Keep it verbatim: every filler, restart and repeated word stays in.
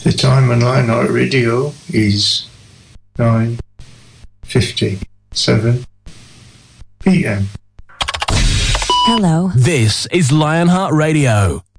The time on Lionheart Radio is nine fifty-seven p.m. Hello. This is Lionheart Radio.